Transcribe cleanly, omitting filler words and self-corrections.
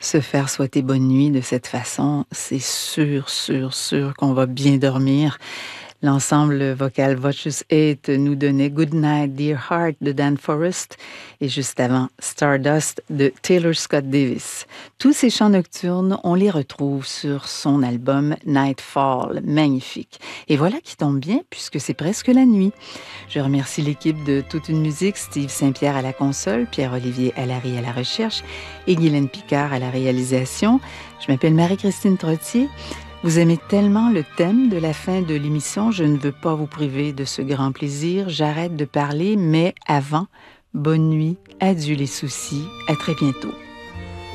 Se faire souhaiter bonne nuit de cette façon, c'est sûr, sûr, sûr qu'on va bien dormir. L'ensemble vocal Voces 8 nous donnait Good Night, Dear Heart de Dan Forrest et juste avant Stardust de Taylor Scott Davis. Tous ces chants nocturnes, on les retrouve sur son album Nightfall, magnifique. Et voilà qui tombe bien puisque c'est presque la nuit. Je remercie l'équipe de Toute une musique, Steve Saint-Pierre à la console, Pierre-Olivier Allary à la recherche et Guylaine Picard à la réalisation. Je m'appelle Marie-Christine Trottier. Vous aimez tellement le thème de la fin de l'émission, je ne veux pas vous priver de ce grand plaisir. J'arrête de parler, mais avant, bonne nuit, adieu les soucis, à très bientôt.